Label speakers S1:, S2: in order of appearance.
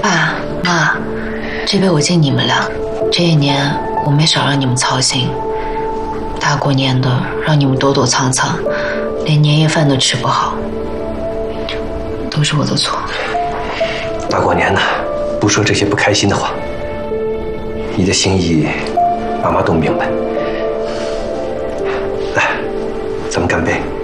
S1: 爸妈，这杯我敬你们俩。这一年我没少让你们操心，大过年的让你们躲躲藏藏，连年夜饭都吃不好，都是我的错。
S2: 大过年的，不说这些不开心的话。你的心意，妈妈都明白。来，咱们干杯。